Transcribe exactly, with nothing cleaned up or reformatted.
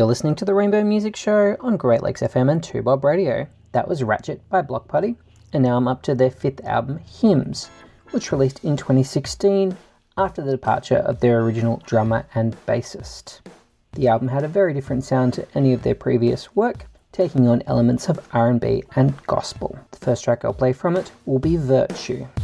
You're listening to the Rainbow Music Show on Great Lakes F M and two Bob Radio. That was Ratchet by Bloc Party, and now I'm up to their fifth album, Hymns, which released in twenty sixteen after the departure of their original drummer and bassist. The album had a very different sound to any of their previous work, taking on elements of R and B and gospel. The first track I'll play from it will be Virtue.